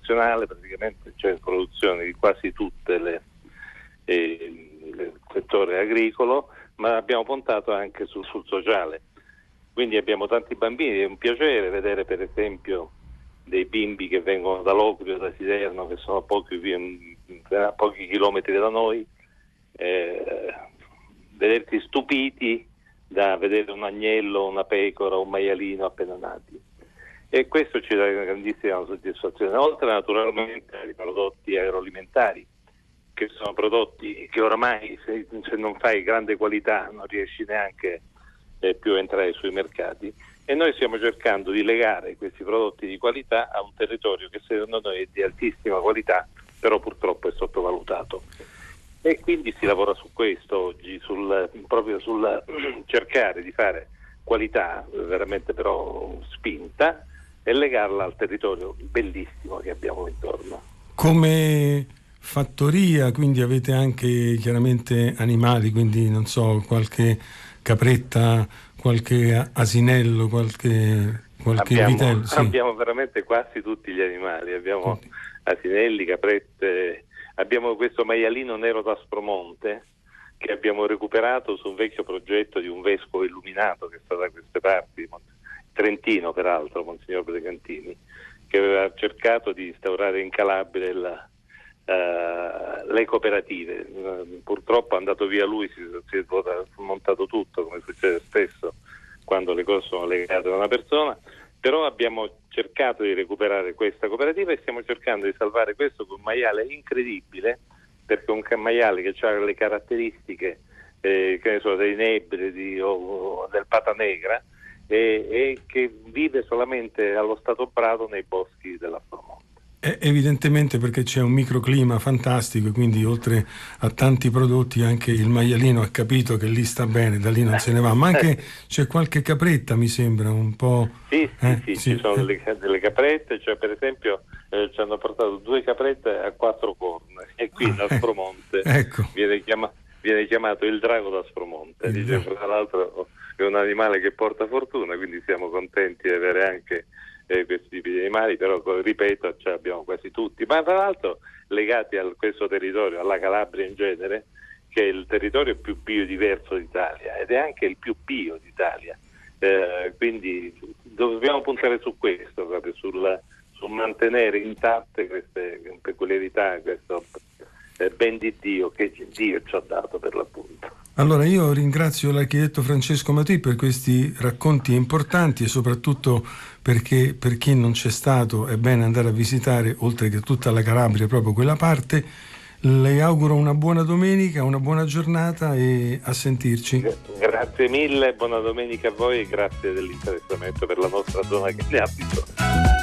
nazionale, praticamente c'è produzione di quasi tutte il settore agricolo, ma abbiamo puntato anche sul sociale. Quindi abbiamo tanti bambini, è un piacere vedere per esempio dei bimbi che vengono da Locrio, da Siderno, che sono a pochi chilometri da noi, vedersi stupiti da vedere un agnello, una pecora, un maialino appena nati. E questo ci dà una grandissima soddisfazione, oltre naturalmente ai prodotti agroalimentari, che sono prodotti che oramai se non fai grande qualità non riesci neanche più a entrare sui mercati, e noi stiamo cercando di legare questi prodotti di qualità a un territorio che secondo noi è di altissima qualità, però purtroppo è sottovalutato. E quindi si lavora su questo oggi, proprio sul cercare di fare qualità veramente però spinta e legarla al territorio bellissimo che abbiamo intorno. Come fattoria, quindi avete anche chiaramente animali, quindi non so, qualche capretta, qualche asinello, qualche vitello? Sì. Abbiamo veramente quasi tutti gli animali, abbiamo asinelli, caprette, abbiamo questo maialino nero d'Aspromonte che abbiamo recuperato su un vecchio progetto di un vescovo illuminato che sta da queste parti, trentino peraltro, Monsignor Brecantini, che aveva cercato di instaurare in Calabria le cooperative. Purtroppo è andato via lui, si è montato tutto, come succede spesso quando le cose sono legate a una persona, però abbiamo cercato di recuperare questa cooperativa e stiamo cercando di salvare questo con un maiale incredibile, perché un maiale che ha le caratteristiche che ne so, dei nebridi o del pata negra e che vive solamente allo Stato Prato nei boschi dell'Aspromonte. Evidentemente perché c'è un microclima fantastico e quindi oltre a tanti prodotti anche il maialino ha capito che lì sta bene, da lì non se ne va, ma anche c'è qualche capretta mi sembra un po'. Sì, ci sono delle caprette, cioè per esempio ci hanno portato 2 caprette a 4 corna e qui in Aspromonte ecco. viene chiamato il drago d'Aspromonte, tra l'altro è un animale che porta fortuna, quindi siamo contenti di avere anche questi tipi di animali, però ripeto, cioè abbiamo quasi tutti, ma tra l'altro legati a questo territorio, alla Calabria in genere, che è il territorio più biodiverso d'Italia ed è anche il più bio d'Italia, quindi dobbiamo puntare su questo, proprio sul mantenere intatte queste peculiarità, questo ben di Dio che Dio ci ha dato per l'appunto. Allora io ringrazio l'architetto Francesco Matui per questi racconti importanti e soprattutto perché per chi non c'è stato è bene andare a visitare, oltre che tutta la Calabria, proprio quella parte. Le auguro una buona domenica, una buona giornata e a sentirci. Grazie mille, buona domenica a voi e grazie dell'interessamento per la nostra zona che ne ha bisogno.